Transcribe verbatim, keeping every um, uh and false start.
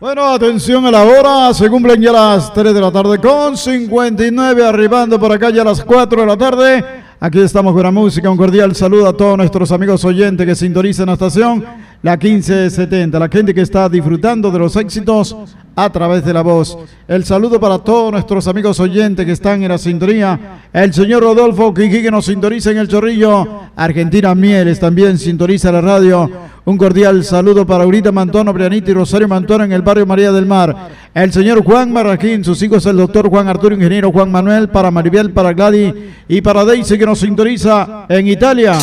Bueno, atención a la hora, se cumplen ya las tres de la tarde con cincuenta y nueve, arribando por acá ya a las cuatro de la tarde. Aquí estamos con la música, un cordial saludo a todos nuestros amigos oyentes que sintonizan la estación, la quince setenta, la gente que está disfrutando de los éxitos a través de la voz. El saludo para todos nuestros amigos oyentes que están en la sintonía. El señor Rodolfo Quiqui, que nos sintoniza en El Chorrillo. Argentina Mieles también sintoniza la radio. Un cordial saludo para Aurita Mantono, Brianita y Rosario Mantono en el barrio María del Mar. El señor Juan Marraquín, sus hijos el doctor Juan Arturo, ingeniero Juan Manuel, para Maribel, para Gladys y para Daisy, que nos sintoniza en Italia.